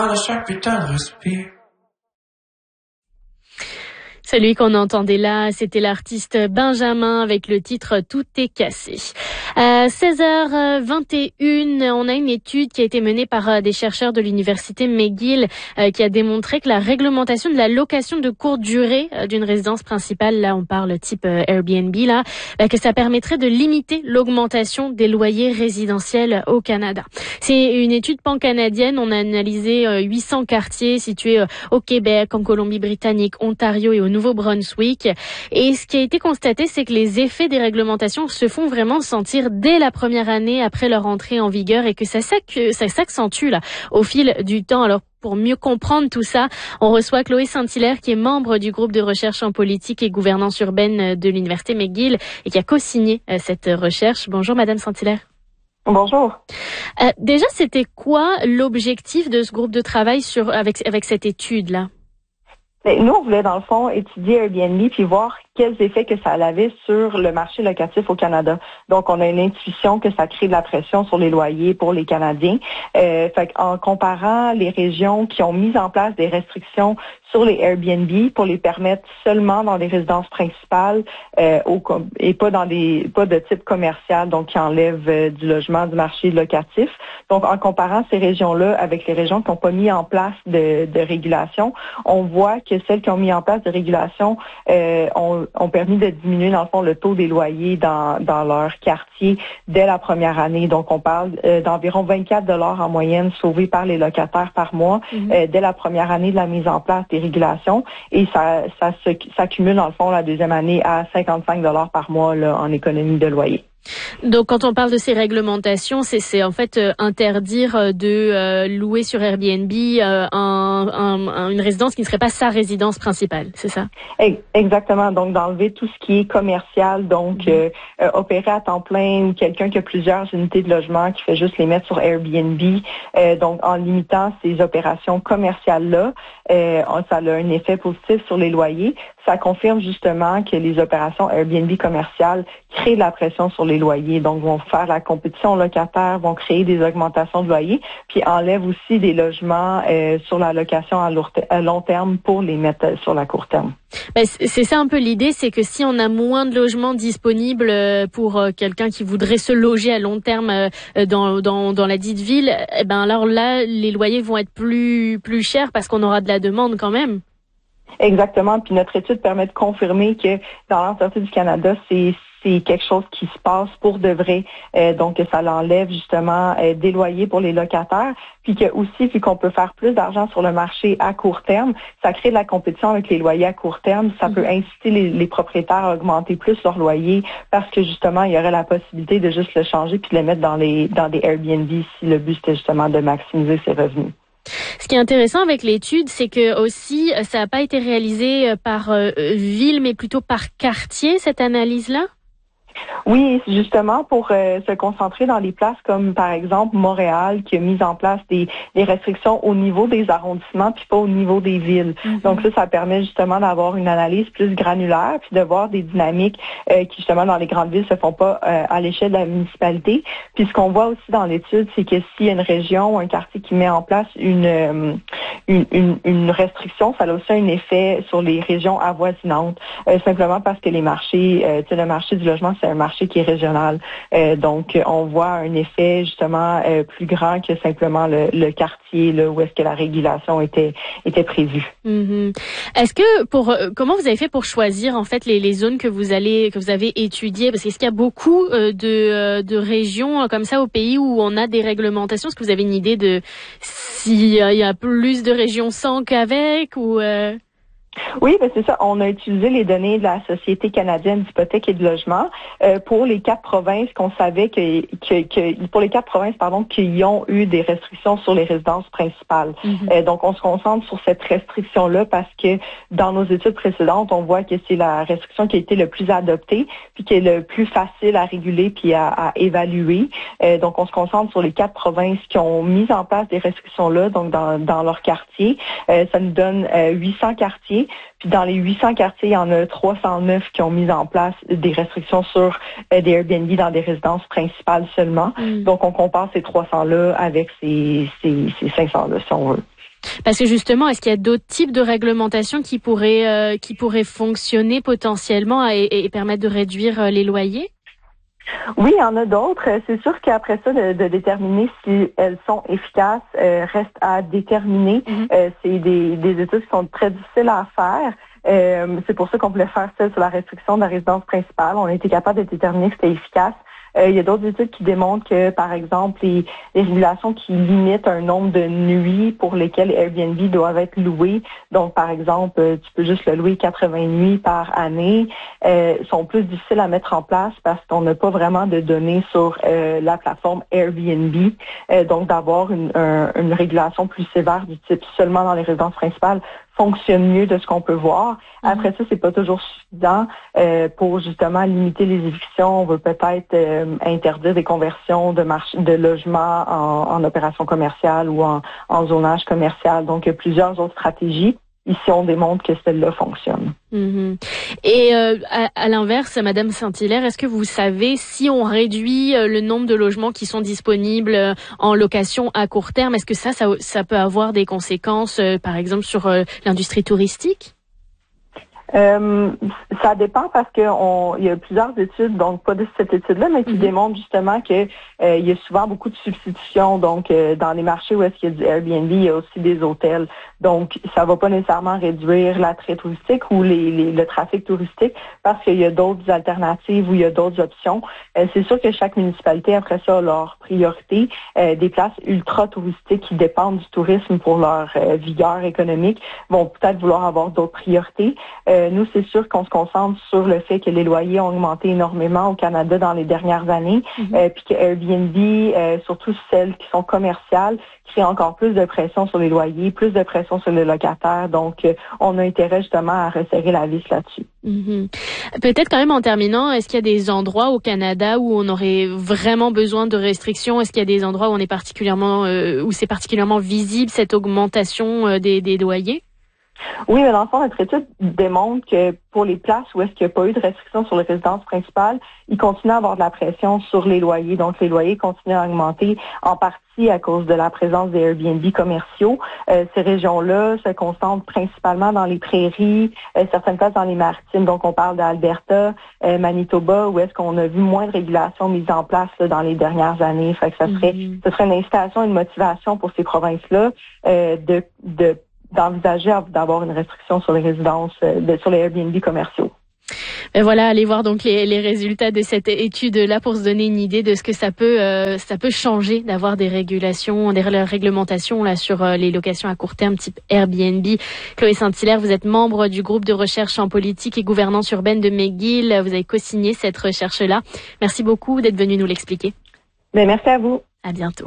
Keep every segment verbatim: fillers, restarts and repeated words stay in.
chaque putain de respire. Celui qu'on entendait là, c'était l'artiste Benjamin avec le titre « Tout est cassé ». À seize heures vingt et une, on a une étude qui a été menée par des chercheurs de l'université McGill euh, qui a démontré que la réglementation de la location de courte durée euh, d'une résidence principale, là on parle type euh, Airbnb, là, bah, que ça permettrait de limiter l'augmentation des loyers résidentiels au Canada. C'est une étude pan-canadienne, on a analysé euh, huit cents quartiers situés euh, au Québec, en Colombie-Britannique, Ontario et au Nouveau-Brunswick. Et ce qui a été constaté, c'est que les effets des réglementations se font vraiment sentir dès la première année après leur entrée en vigueur et que ça, ça s'accentue là au fil du temps. Alors pour mieux comprendre tout ça, on reçoit Chloé Saint-Hilaire qui est membre du groupe de recherche en politique et gouvernance urbaine de l'université McGill et qui a co-signé cette recherche. Bonjour Madame Saint-Hilaire. Bonjour. Euh, déjà, c'était quoi l'objectif de ce groupe de travail sur avec avec cette étude là? Nous, on voulait, dans le fond, étudier Airbnb puis voir quels effets que ça avait sur le marché locatif au Canada. Donc, on a une intuition que ça crée de la pression sur les loyers pour les Canadiens. Euh, fait en comparant les régions qui ont mis en place des restrictions sur les Airbnb pour les permettre seulement dans des résidences principales euh, au, et pas dans des pas de type commercial, donc qui enlèvent euh, du logement du marché locatif. Donc, en comparant ces régions-là avec les régions qui n'ont pas mis en place de, de régulation, on voit que celles qui ont mis en place de régulation euh, ont, ont permis de diminuer, dans le fond, le taux des loyers dans, dans leur quartier dès la première année. Donc, on parle euh, d'environ vingt-quatre dollars en moyenne sauvés par les locataires par mois mm-hmm. euh, dès la première année de la mise en place des régulations. Et ça, ça s'accumule, dans le fond, la deuxième année à cinquante-cinq dollars par mois là, en économie de loyer. Donc, quand on parle de ces réglementations, c'est, c'est en fait euh, interdire de euh, louer sur Airbnb euh, un, un, une résidence qui ne serait pas sa résidence principale, c'est ça? Exactement. Donc, d'enlever tout ce qui est commercial, donc mmh. euh, euh, opérer à temps plein ou quelqu'un qui a plusieurs unités de logement qui fait juste les mettre sur Airbnb. Euh, donc, en limitant ces opérations commerciales-là, euh, ça a un effet positif sur les loyers. Ça confirme justement que les opérations Airbnb commerciales créent de la pression sur les loyers, donc vont faire la compétition aux locataires, vont créer des augmentations de loyers, puis enlèvent aussi des logements euh, sur la location à, lourd te- à long terme pour les mettre sur la court terme. Ben, c'est ça un peu l'idée, c'est que si on a moins de logements disponibles pour euh, quelqu'un qui voudrait se loger à long terme euh, dans, dans, dans la dite ville, eh ben alors là, les loyers vont être plus, plus chers parce qu'on aura de la demande quand même. Exactement. Puis notre étude permet de confirmer que dans l'entièreté du Canada, c'est c'est quelque chose qui se passe pour de vrai. Euh, donc, ça l'enlève justement euh, des loyers pour les locataires. Puis que aussi, vu qu'on peut faire plus d'argent sur le marché à court terme, ça crée de la compétition avec les loyers à court terme. Ça mmh. peut inciter les, les propriétaires à augmenter plus leur loyer parce que justement, il y aurait la possibilité de juste le changer puis de le mettre dans les dans des Airbnb si le but c'était justement de maximiser ses revenus. Ce qui est intéressant avec l'étude, c'est que aussi, ça n'a pas été réalisé par euh, ville, mais plutôt par quartier, cette analyse-là? Oui, justement pour euh, se concentrer dans les places comme par exemple Montréal qui a mis en place des, des restrictions au niveau des arrondissements puis pas au niveau des villes. Mm-hmm. Donc ça, ça permet justement d'avoir une analyse plus granulaire puis de voir des dynamiques euh, qui justement dans les grandes villes se font pas euh, à l'échelle de la municipalité. Puis ce qu'on voit aussi dans l'étude, c'est que s'il y a une région ou un quartier qui met en place une euh, une, une, une restriction, ça a aussi un effet sur les régions avoisinantes, euh, simplement parce que les marchés, euh, tu sais, le marché du logement, c'est un marché qui est régional. Euh, donc, on voit un effet justement euh, plus grand que simplement le, le quartier là, où est-ce que la régulation était était prévue. Mm-hmm. Est-ce que pour comment vous avez fait pour choisir en fait les, les zones que vous allez que vous avez étudiées? Parce qu'est-ce qu'il y a beaucoup euh, de de régions comme ça au pays où on a des réglementations? Est-ce que vous avez une idée de s'il y a plus de régions sans qu'avec ou euh... Oui, ben c'est ça. On a utilisé les données de la Société canadienne d'hypothèque et de logement euh, pour les quatre provinces qu'on savait que, que, que pour les quatre provinces pardon qui ont eu des restrictions sur les résidences principales. Mm-hmm. Euh, donc on se concentre sur cette restriction là parce que dans nos études précédentes, on voit que c'est la restriction qui a été le plus adoptée puis qui est le plus facile à réguler puis à, à évaluer. Euh, donc on se concentre sur les quatre provinces qui ont mis en place des restrictions là, donc dans dans leur quartier. Euh, ça nous donne euh, huit cents quartiers. Puis dans les huit cents quartiers, il y en a trois cent neuf qui ont mis en place des restrictions sur euh, des Airbnb dans des résidences principales seulement. Mm. Donc, on compare ces trois cents-là avec ces, ces, ces cinq cents-là, si on veut. Parce que justement, est-ce qu'il y a d'autres types de réglementations qui pourraient, euh, qui pourraient fonctionner potentiellement et, et permettre de réduire les loyers? Oui, il y en a d'autres. C'est sûr qu'après ça, de, de déterminer si elles sont efficaces euh, reste à déterminer. Mm-hmm. Euh, c'est des, des études qui sont très difficiles à faire. Euh, c'est pour ça qu'on voulait faire celle sur la restriction de la résidence principale. On a été capable de déterminer que c'était efficace. Euh, il y a d'autres études qui démontrent que, par exemple, les, les régulations qui limitent un nombre de nuits pour lesquelles Airbnb doivent être louées, donc par exemple, tu peux juste le louer quatre-vingts nuits par année, euh, sont plus difficiles à mettre en place parce qu'on n'a pas vraiment de données sur euh, la plateforme Airbnb. Euh, donc d'avoir une, un, une régulation plus sévère du type seulement dans les résidences principales fonctionne mieux de ce qu'on peut voir. Après ça, c'est pas toujours suffisant euh, pour justement limiter les évictions. On veut peut-être euh, interdire des conversions de marché, de logements en, en opération commerciale ou en, en zonage commercial. Donc, il y a plusieurs autres stratégies. Ici, on démontre que celle-là fonctionne. Mmh. Et euh, à, à l'inverse, Madame Saint-Hilaire, est-ce que vous savez si on réduit le nombre de logements qui sont disponibles en location à court terme, est-ce que ça, ça, ça peut avoir des conséquences, euh, par exemple, sur euh, l'industrie touristique? Euh, ça dépend parce que on, il y a plusieurs études, donc pas de cette étude-là, mais qui mm-hmm. démontrent justement que euh, il y a souvent beaucoup de substitutions. Donc, euh, dans les marchés où est-ce qu'il y a du Airbnb, il y a aussi des hôtels. Donc, ça va pas nécessairement réduire l'attrait touristique ou les, les, le trafic touristique parce qu'il y a d'autres alternatives ou il y a d'autres options. Euh, c'est sûr que chaque municipalité, après ça, a leur priorité. Euh, des places ultra touristiques qui dépendent du tourisme pour leur euh, vigueur économique vont peut-être vouloir avoir d'autres priorités. Euh, Nous, c'est sûr qu'on se concentre sur le fait que les loyers ont augmenté énormément au Canada dans les dernières années, mm-hmm. euh, puis que Airbnb, euh, surtout celles qui sont commerciales, crée encore plus de pression sur les loyers, plus de pression sur les locataires. Donc, euh, on a intérêt justement à resserrer la vis là-dessus. Mm-hmm. Peut-être quand même en terminant, est-ce qu'il y a des endroits au Canada où on aurait vraiment besoin de restrictions? Est-ce qu'il y a des endroits où on est particulièrement, euh, où c'est particulièrement visible cette augmentation euh, des, des loyers? Oui, mais dans le fond, notre étude démontre que pour les places où est-ce qu'il n'y a pas eu de restrictions sur les résidences principales, il continue à avoir de la pression sur les loyers. Donc, les loyers continuent à augmenter en partie à cause de la présence des Airbnb commerciaux. Euh, ces régions-là se concentrent principalement dans les prairies, euh, certaines places dans les maritimes. Donc, on parle d'Alberta, euh, Manitoba, où est-ce qu'on a vu moins de régulations mises en place là, dans les dernières années. Fait que ça serait, mm-hmm. ce serait une incitation, une motivation pour ces provinces-là euh, de, de d'envisager d'avoir une restriction sur les résidences, de, sur les Airbnb commerciaux. Et voilà, allez voir donc les, les résultats de cette étude-là pour se donner une idée de ce que ça peut, euh, ça peut changer d'avoir des régulations, des réglementations là sur euh, les locations à court terme type Airbnb. Chloé Saint-Hilaire, vous êtes membre du groupe de recherche en politique et gouvernance urbaine de McGill. Vous avez co-signé cette recherche-là. Merci beaucoup d'être venu nous l'expliquer. Mais merci à vous. À bientôt.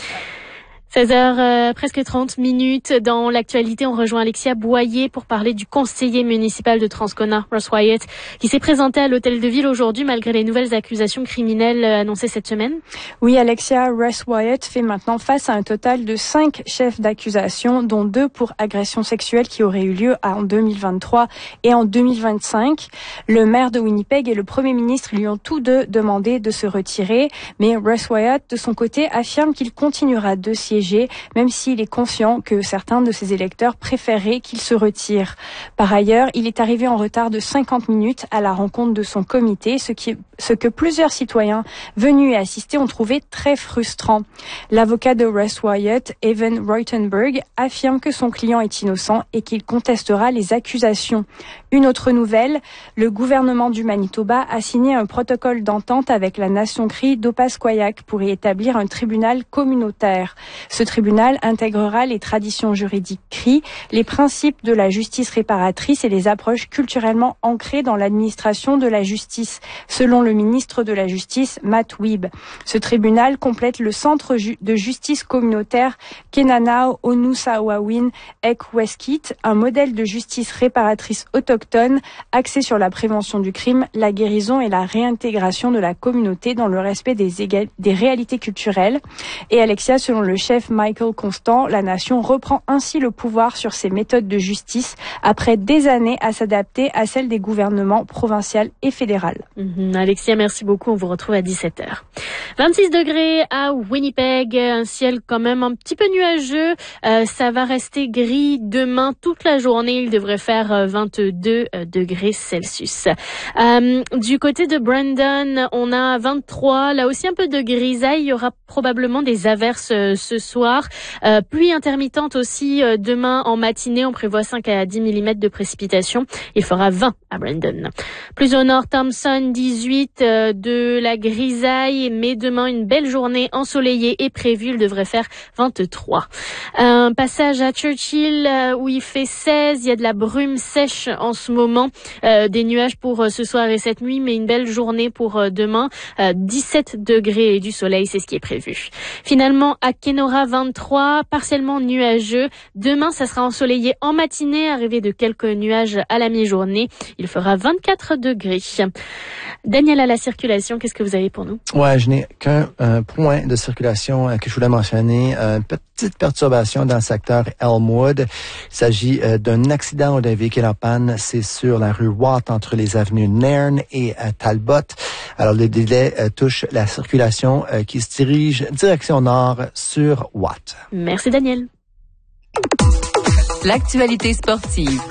seize heures, euh, presque trente minutes. Dans l'actualité, on rejoint Alexia Boyer pour parler du conseiller municipal de Transcona, Russ Wyatt, qui s'est présenté à l'hôtel de ville aujourd'hui malgré les nouvelles accusations criminelles annoncées cette semaine. Oui, Alexia, Russ Wyatt fait maintenant face à un total de cinq chefs d'accusation, dont deux pour agression sexuelle qui auraient eu lieu en deux mille vingt-trois et en deux mille vingt-cinq. Le maire de Winnipeg et le premier ministre lui ont tous deux demandé de se retirer, mais Russ Wyatt, de son côté, affirme qu'il continuera de siéger même s'il est conscient que certains de ses électeurs préféreraient qu'il se retire. Par ailleurs, il est arrivé en retard de cinquante minutes à la rencontre de son comité, ce, qui, ce que plusieurs citoyens venus y assister ont trouvé très frustrant. L'avocat de Russ Wyatt, Evan Reutenberg, affirme que son client est innocent et qu'il contestera les accusations. Une autre nouvelle, le gouvernement du Manitoba a signé un protocole d'entente avec la nation Cri d'Opaskoyak pour y établir un tribunal communautaire. Ce tribunal intégrera les traditions juridiques Cri, les principes de la justice réparatrice et les approches culturellement ancrées dans l'administration de la justice, selon le ministre de la Justice, Matt Wiebe. Ce tribunal complète le centre de justice communautaire Kenanao Onusawawin Ekweskit, un modèle de justice réparatrice autochtone axé sur la prévention du crime, la guérison et la réintégration de la communauté dans le respect des, égal- des réalités culturelles. Et Alexia, selon le chef chef Michael Constant, la nation reprend ainsi le pouvoir sur ses méthodes de justice après des années à s'adapter à celles des gouvernements provincial et fédéral. Mmh, Alexia, merci beaucoup. On vous retrouve à dix-sept heures. vingt-six degrés à Winnipeg, un ciel quand même un petit peu nuageux. Euh, ça va rester gris demain toute la journée. Il devrait faire vingt-deux degrés Celsius. Euh, du côté de Brandon, on a vingt-trois. Là aussi un peu de grisaille. Il y aura probablement des averses euh, ce soir. Euh, pluie intermittente aussi euh, demain en matinée. On prévoit cinq à dix millimètres de précipitations. Il fera vingt à Brandon. Plus au nord, Thompson, dix-huit, euh, de la grisaille. Mais demain, une belle journée ensoleillée est prévue. Il devrait faire vingt-trois. Un passage à Churchill euh, où il fait seize. Il y a de la brume sèche en ce moment. Euh, des nuages pour euh, ce soir et cette nuit, mais une belle journée pour euh, demain. Euh, dix-sept degrés et du soleil, c'est ce qui est prévu. Finalement, à Kenora, vingt-trois, partiellement nuageux. Demain, ça sera ensoleillé en matinée, arrivé de quelques nuages à la mi-journée. Il fera vingt-quatre degrés. Daniel, à la circulation, qu'est-ce que vous avez pour nous? Ouais, je n'ai qu'un euh, point de circulation euh, que je voulais mentionner. Euh, une petite perturbation dans le secteur Elmwood. Il s'agit euh, d'un accident ou d'un véhicule en panne. C'est sur la rue Watt entre les avenues Nairn et euh, Talbot. Alors, le délai euh, touche la circulation euh, qui se dirige direction nord sur Watt. Merci, Daniel. L'actualité sportive.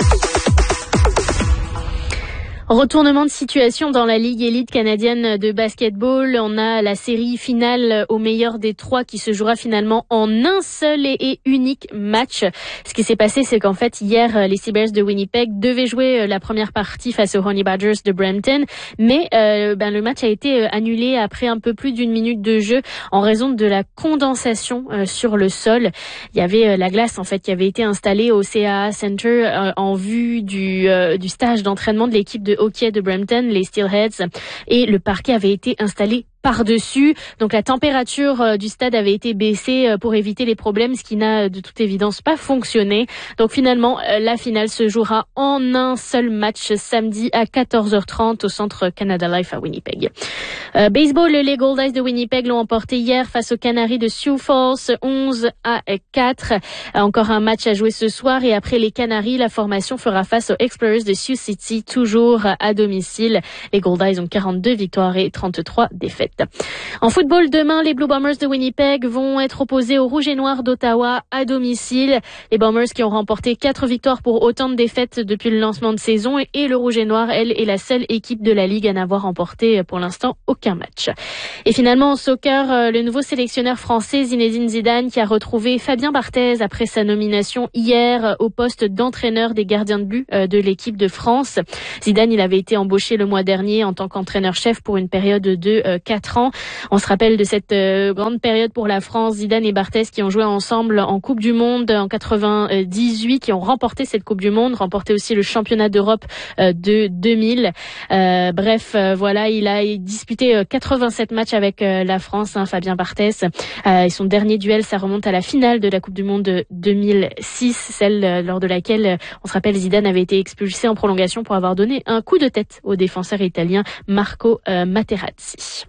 Retournement de situation dans la Ligue élite canadienne de basketball. On a la série finale au meilleur des trois qui se jouera finalement en un seul et unique match. Ce qui s'est passé, c'est qu'en fait, hier, les Seabears de Winnipeg devaient jouer la première partie face aux Honey Badgers de Brampton, mais euh, ben, le match a été annulé après un peu plus d'une minute de jeu en raison de la condensation euh, sur le sol. Il y avait euh, la glace, en fait, qui avait été installée au C A A Center euh, en vue du, euh, du stage d'entraînement de l'équipe de hockey de Brampton, les Steelheads, et le parquet avait été installé par-dessus. Donc la température euh, du stade avait été baissée euh, pour éviter les problèmes, ce qui n'a de toute évidence pas fonctionné. Donc finalement, euh, la finale se jouera en un seul match samedi à quatorze heures trente au centre Canada Life à Winnipeg. Euh, baseball, les Goldies de Winnipeg l'ont emporté hier face aux Canaries de Sioux Falls, onze à quatre. Euh, encore un match à jouer ce soir et après les Canaries, la formation fera face aux Explorers de Sioux City, toujours à domicile. Les Goldies ont quarante-deux victoires et trente-trois défaites. En football, demain, les Blue Bombers de Winnipeg vont être opposés aux Rouges et Noirs d'Ottawa à domicile. Les Bombers qui ont remporté quatre victoires pour autant de défaites depuis le lancement de saison et le Rouge et Noir, elle, est la seule équipe de la Ligue à n'avoir remporté pour l'instant aucun match. Et finalement, en soccer, le nouveau sélectionneur français Zinedine Zidane qui a retrouvé Fabien Barthez après sa nomination hier au poste d'entraîneur des gardiens de but de l'équipe de France. Zidane, il avait été embauché le mois dernier en tant qu'entraîneur-chef pour une période de quatre ans. On se rappelle de cette euh, grande période pour la France, Zidane et Barthez qui ont joué ensemble en Coupe du Monde en quatre-vingt-dix-huit, qui ont remporté cette Coupe du Monde, remporté aussi le championnat d'Europe euh, de deux mille. Euh, bref, euh, voilà, il a disputé euh, quatre-vingt-sept matchs avec euh, la France, hein, Fabien Barthez. Euh, et son dernier duel, ça remonte à la finale de la Coupe du Monde de deux mille six, celle euh, lors de laquelle, euh, on se rappelle, Zidane avait été expulsé en prolongation pour avoir donné un coup de tête au défenseur italien Marco euh, Materazzi.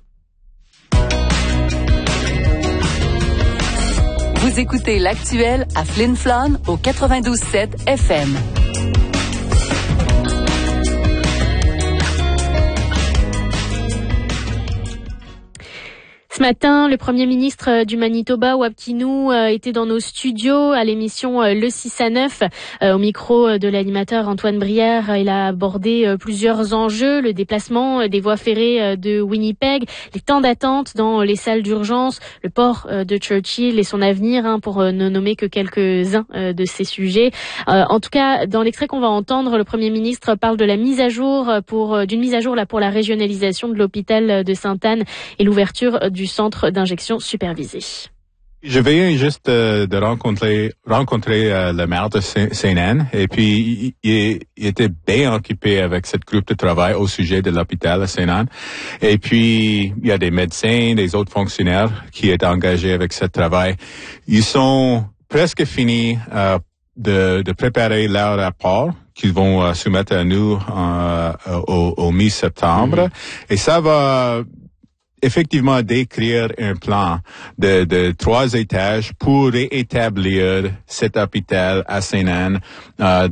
Vous écoutez l'actuel à Flin Flon au quatre-vingt-douze sept F M. Ce matin, le premier ministre du Manitoba, Wab Kinew, était dans nos studios à l'émission Le six à neuf. Au micro de l'animateur Antoine Brière, il a abordé plusieurs enjeux, le déplacement des voies ferrées de Winnipeg, les temps d'attente dans les salles d'urgence, le port de Churchill et son avenir, hein, pour ne nommer que quelques-uns de ces sujets. En tout cas, dans l'extrait qu'on va entendre, le premier ministre parle de la mise à jour pour d'une mise à jour là pour la régionalisation de l'hôpital de Sainte-Anne et l'ouverture du centre d'injection supervisé. Je viens juste euh, de rencontrer rencontrer euh, le maire de Sainte-Anne et puis il, il était bien occupé avec cette groupe de travail au sujet de l'hôpital à Sainte-Anne. Et puis il y a des médecins, des autres fonctionnaires qui sont engagés avec ce travail. Ils sont presque finis euh, de, de préparer leur rapport qu'ils vont euh, soumettre à nous euh, au, au mi-septembre. Mm-hmm. Et ça va effectivement d'écrire un plan de, de trois étages pour réétablir cet hôpital à Sainte-Anne, euh,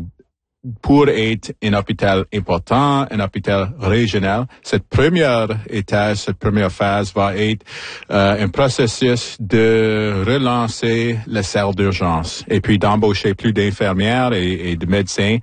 pour être un hôpital important, un hôpital régional. Cette première étage, cette première phase va être euh, un processus de relancer la salle d'urgence et puis d'embaucher plus d'infirmières et, et de médecins,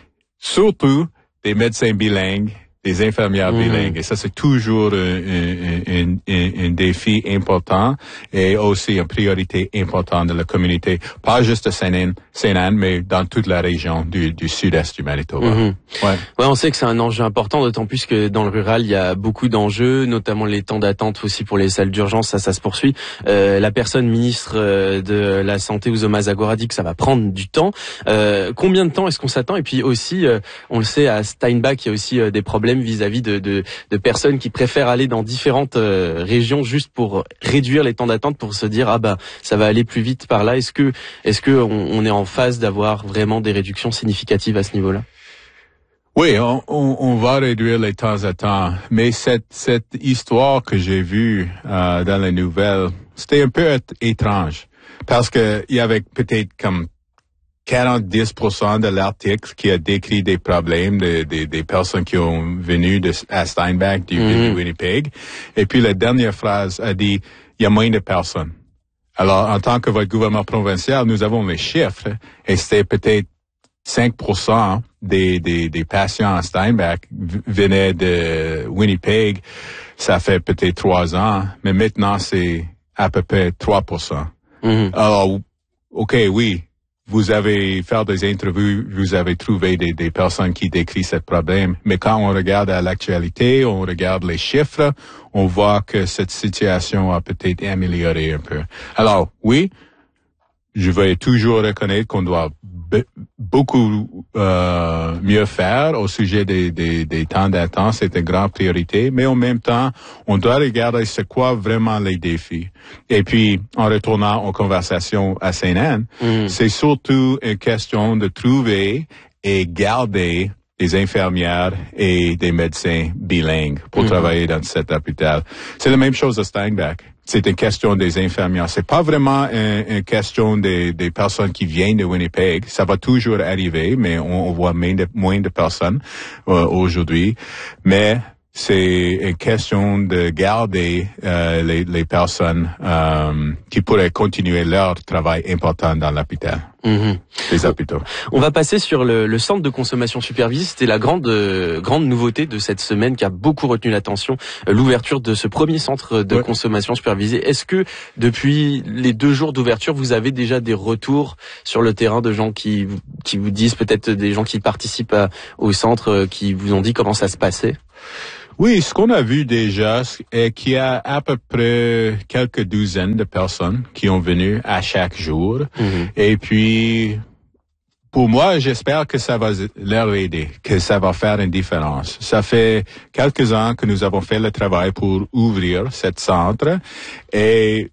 surtout des médecins bilingues, des infirmières mmh. bilingues. Et ça, c'est toujours un, un, un, un, un défi important et aussi une priorité importante de la communauté, pas juste à Sainte-Anne, Sainte-Anne, mais dans toute la région du, du sud-est du Manitoba. Mmh. Ouais. ouais, on sait que c'est un enjeu important, d'autant plus que dans le rural, il y a beaucoup d'enjeux, notamment les temps d'attente aussi pour les salles d'urgence, ça, ça se poursuit. Euh, la personne ministre de la Santé, Uzoma Zagora, dit que ça va prendre du temps. Euh, combien de temps est-ce qu'on s'attend? Et puis aussi, euh, on le sait, à Steinbach, il y a aussi euh, des problèmes vis-à-vis de, de, de personnes qui préfèrent aller dans différentes euh, régions juste pour réduire les temps d'attente, pour se dire ah bah ça va aller plus vite par là. Est-ce que est-ce que on, on est en phase d'avoir vraiment des réductions significatives à ce niveau-là? Oui, on, on, on va réduire les temps d'attente, mais cette cette histoire que j'ai vue euh, dans les nouvelles, c'était un peu étrange parce que il y avait peut-être comme quarante-dix pour cent de l'article qui a décrit des problèmes de, de, des personnes qui ont venu de, à Steinbach du, mm-hmm. du Winnipeg. Et puis la dernière phrase a dit, il y a moins de personnes. Alors, en tant que votre gouvernement provincial, nous avons les chiffres et c'était peut-être cinq pour cent des, des, des patients à Steinbach venaient de Winnipeg. Ça fait peut-être trois ans, mais maintenant c'est à peu près trois pour cent. Mm-hmm. Alors, OK, oui. Vous avez fait des interviews, vous avez trouvé des, des personnes qui décrivent ce problème. Mais quand on regarde à l'actualité, on regarde les chiffres, on voit que cette situation a peut-être amélioré un peu. Alors, oui, je vais toujours reconnaître qu'on doit be- beaucoup euh, mieux faire au sujet des, des, des temps d'attente. C'est une grande priorité. Mais en même temps, on doit regarder c'est quoi vraiment les défis. Et puis, en retournant aux conversations à Sainte-Anne, mmh. c'est surtout une question de trouver et garder des infirmières et des médecins bilingues pour mmh. travailler dans cet hôpital. C'est la même chose à Steinbach. C'est une question des infirmières. C'est pas vraiment une, une question des, des personnes qui viennent de Winnipeg. Ça va toujours arriver, mais on, on voit moins de, moins de personnes euh, aujourd'hui. Mais c'est une question de garder euh, les, les personnes euh, qui pourraient continuer leur travail important dans l'hôpital. Mmh. Les hôpitaux. On va passer sur le, le centre de consommation supervisée. C'était la grande euh, grande nouveauté de cette semaine qui a beaucoup retenu l'attention, euh, l'ouverture de ce premier centre de ouais. consommation supervisée. Est-ce que depuis les deux jours d'ouverture, vous avez déjà des retours sur le terrain de gens qui qui vous disent, peut-être des gens qui participent à, au centre, euh, qui vous ont dit comment ça se passait? Oui, ce qu'on a vu déjà est qu'il y a à peu près quelques douzaines de personnes qui ont venu à chaque jour. Mm-hmm. Et puis, pour moi, j'espère que ça va leur aider, que ça va faire une différence. Ça fait quelques ans que nous avons fait le travail pour ouvrir ce centre et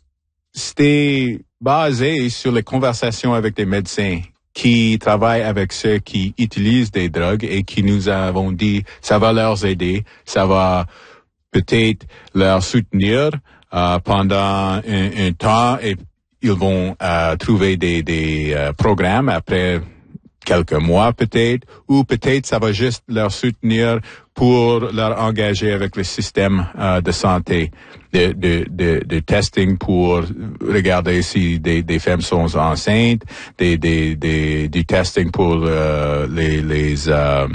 c'était basé sur les conversations avec des médecins qui travaillent avec ceux qui utilisent des drogues et qui nous avons dit ça va leur aider, ça va peut-être leur soutenir euh, pendant un, un temps et ils vont euh, trouver des, des euh, programmes après quelques mois peut-être, ou peut-être ça va juste leur soutenir pour leur engager avec le système euh, de santé, de, de, de, de testing pour regarder si des, des femmes sont enceintes, des, des, des, du testing pour euh, les, les euh,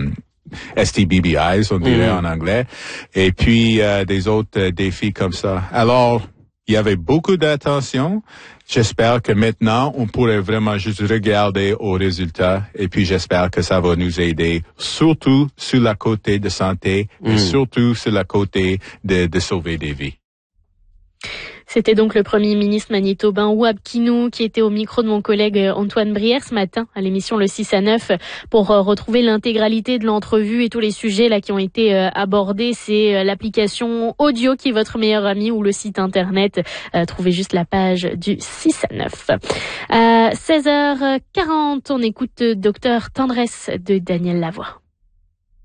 S T B B Is, on dirait mmh. en anglais, et puis euh, des autres euh, défis comme ça. Alors, il y avait beaucoup d'attention. J'espère que maintenant, on pourrait vraiment juste regarder aux résultats et puis j'espère que ça va nous aider, surtout sur la côté de santé, mmh. et surtout sur la côté de, de sauver des vies. C'était donc le premier ministre manitobain Wab Kinew qui était au micro de mon collègue Antoine Brière ce matin à l'émission Le six à neuf pour retrouver l'intégralité de l'entrevue et tous les sujets là qui ont été abordés. C'est l'application audio qui est votre meilleur ami ou le site internet. Trouvez juste la page du six à neuf. À seize heures quarante, on écoute Docteur Tendresse de Daniel Lavoie.